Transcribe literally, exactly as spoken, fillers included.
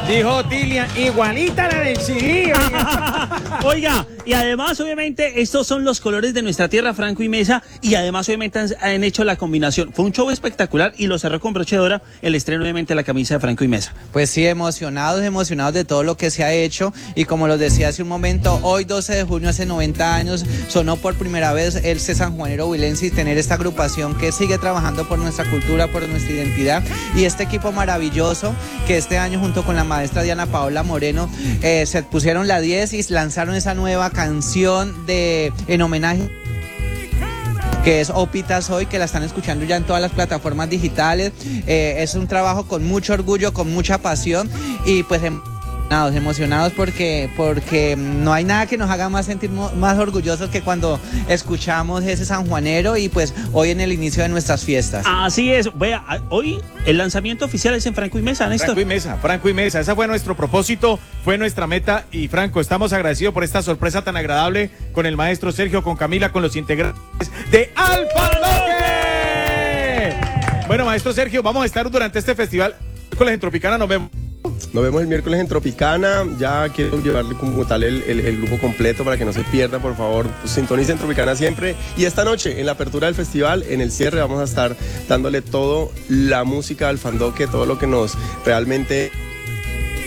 Dijo Tilia, igualita la del C D. Oiga, y además obviamente estos son los colores de nuestra tierra, Franco y Mesa, y además obviamente han, han hecho la combinación. Fue un show espectacular y lo cerró con broche de oro el estreno obviamente de la camisa de Franco y Mesa. Pues sí, emocionados, emocionados de todo lo que se ha hecho, y como los decía hace un momento, hoy doce de junio hace noventa años sonó por primera vez el C Sanjuanero Huilense, y tener esta agrupación que sigue trabajando por nuestra cultura, por nuestra identidad, y este equipo maravilloso que este año junto con la maestra Diana Paola Moreno eh, se pusieron la diez y lanzaron esa nueva canción de en homenaje, que es Opita Soy, que la están escuchando ya en todas las plataformas digitales. Eh, es un trabajo con mucho orgullo, con mucha pasión, y pues emocionados, emocionados porque, porque no hay nada que nos haga más sentir más orgullosos que cuando escuchamos ese sanjuanero, y pues hoy en el inicio de nuestras fiestas. Así es, vea, hoy el lanzamiento oficial es en Franco y Mesa, Néstor. Franco y Mesa, Franco y Mesa, ese fue nuestro propósito, fue nuestra meta, y Franco, estamos agradecidos por esta sorpresa tan agradable con el maestro Sergio, con Camila, con los integrantes de Alfandoque. Bueno, maestro Sergio, vamos a estar durante este festival con la Tropicana, nos vemos. Nos vemos el miércoles en Tropicana. Ya quiero llevarle como tal el, el, el grupo completo para que no se pierda, por favor. Sintonicen Tropicana siempre. Y esta noche, en la apertura del festival, en el cierre, vamos a estar dándole todo la música al Alfandoque, todo lo que nos realmente